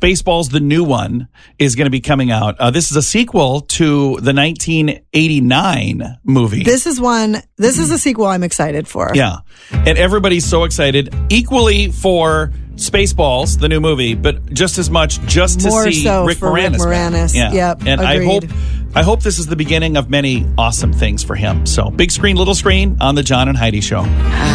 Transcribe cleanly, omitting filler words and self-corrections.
Spaceballs, the new one, is going to be coming out. This is a sequel to the 1989 movie. This is a sequel I'm excited for. Yeah. And everybody's so excited, equally for Spaceballs, the new movie, but just as much just to More see so Rick for Moranis. Rick Moranis. Yeah. Yep, And agreed. I hope this is the beginning of many awesome things for him. So big screen, little screen on the John and Heidi Show.